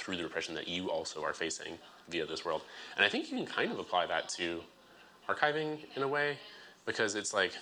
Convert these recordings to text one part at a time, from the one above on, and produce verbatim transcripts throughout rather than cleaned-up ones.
through the repression that you also are facing via this world. And I think you can kind of apply that to archiving in a way, because it's like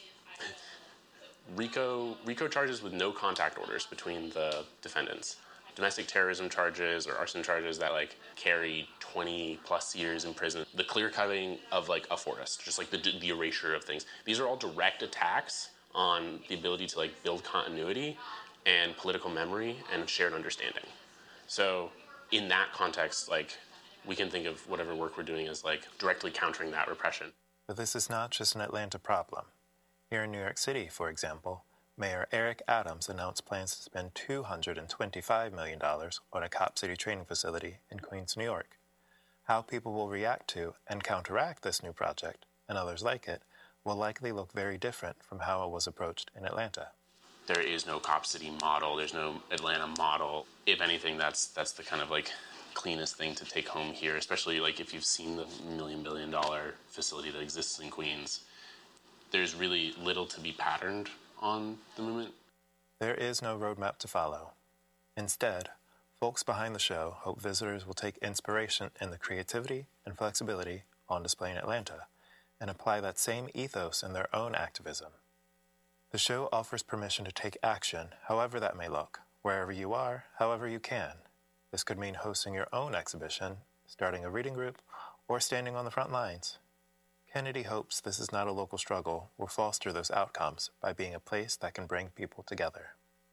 RICO, RICO charges with no contact orders between the defendants. Domestic terrorism charges or arson charges that like carry twenty plus years in prison. The clear cutting of like a forest, just like the, the erasure of things. These are all direct attacks on the ability to like build continuity and political memory and shared understanding. So in that context, like we can think of whatever work we're doing as like directly countering that repression. But this is not just an Atlanta problem. Here in New York City, for example, Mayor Eric Adams announced plans to spend two hundred twenty-five million dollars on a Cop City training facility in Queens, New York. How people will react to and counteract this new project, and others like it, will likely look very different from how it was approached in Atlanta. There is no Cop City model. There's no Atlanta model. If anything, that's that's the kind of like cleanest thing to take home here, especially like if you've seen the million billion dollar facility that exists in Queens. There's really little to be patterned on the movement. There is no roadmap to follow. Instead, folks behind the show hope visitors will take inspiration in the creativity and flexibility on display in Atlanta and apply that same ethos in their own activism. The show offers permission to take action, however that may look, wherever you are, however you can. This could mean hosting your own exhibition, starting a reading group, or standing on the front lines. Kennedy hopes this is not a local struggle will foster those outcomes by being a place that can bring people together.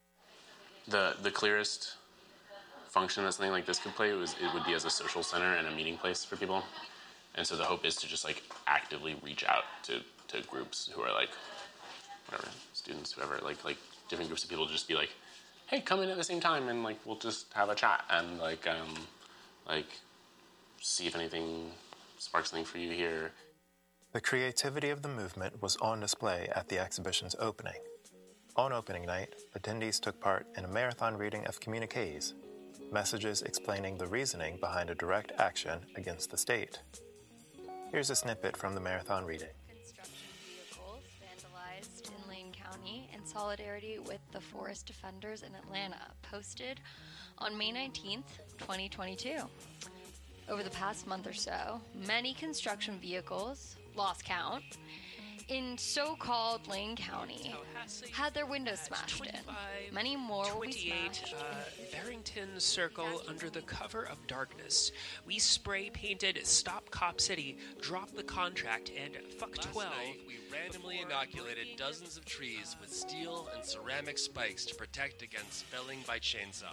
The the clearest function that something like this could play was it would be as a social center and a meeting place for people. And so the hope is to just like actively reach out to, to groups who are like whatever, students, whoever, like like different groups of people, to just be like, hey, come in at the same time and like we'll just have a chat and like um like see if anything sparks something for you here. The creativity of the movement was on display at the exhibition's opening. On opening night, attendees took part in a marathon reading of communiques, messages explaining the reasoning behind a direct action against the state. Here's a snippet from the marathon reading. Construction vehicles vandalized in Lane County in solidarity with the Forest Defenders in Atlanta, posted on May nineteenth, twenty twenty-two. Over the past month or so, many construction vehicles, lost count, in so-called Lane County had their windows smashed in. Many more will be smashed. Uh, Barrington Circle, under the cover of darkness. We spray painted Stop Cop City, Drop the Contract, and Fuck twelve. Last night, we randomly inoculated dozens of trees with steel and ceramic spikes to protect against felling by chainsaw.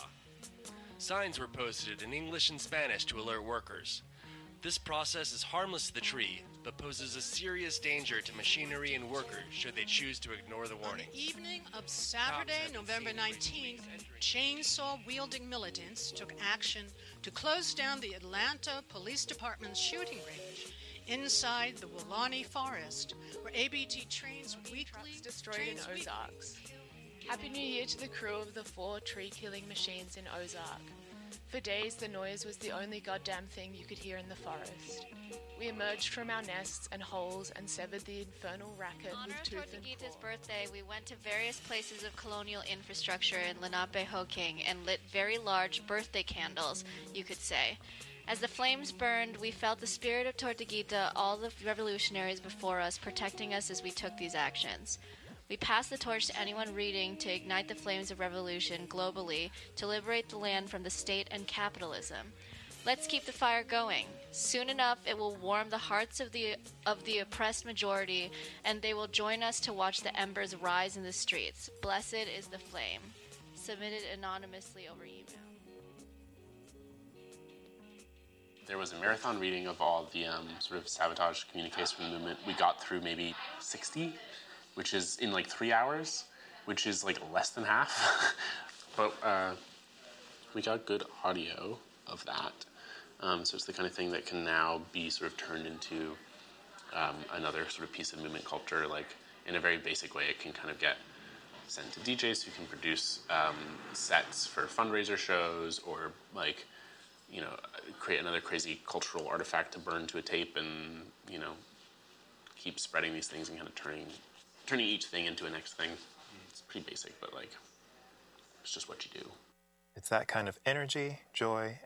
Signs were posted in English and Spanish to alert workers. This process is harmless to the tree, but poses a serious danger to machinery and workers should they choose to ignore the warning. On the evening of Saturday, November nineteenth, chainsaw-wielding militants took action to close down the Atlanta Police Department's shooting range inside the Weelaunee Forest, where A B T trains weekly destroyed in Ozarks. Happy New Year to the crew of the four tree-killing machines in Ozark. For days, the noise was the only goddamn thing you could hear in the forest. We emerged from our nests and holes and severed the infernal racket In honor with of tooth and Tortuguita's claw. birthday, we went to various places of colonial infrastructure in Lenape-Hoking and lit very large birthday candles, you could say. As the flames burned, we felt the spirit of Tortuguita, all the revolutionaries before us, protecting us as we took these actions. We passed the torch to anyone reading to ignite the flames of revolution globally, to liberate the land from the state and capitalism. Let's keep the fire going. Soon enough, it will warm the hearts of the of the oppressed majority, and they will join us to watch the embers rise in the streets. Blessed is the flame. Submitted anonymously over email. There was a marathon reading of all the um, sort of sabotage communiques from the movement. We got through maybe sixty, which is in like three hours, which is like less than half. But uh, we got good audio of that. Um, so it's the kind of thing that can now be sort of turned into um, another sort of piece of movement culture. Like in a very basic way, it can kind of get sent to D Js who can produce um, sets for fundraiser shows, or like, you know, create another crazy cultural artifact to burn to a tape, and, you know, keep spreading these things and kind of turning turning each thing into a next thing. It's pretty basic, but like, it's just what you do. It's that kind of energy, joy,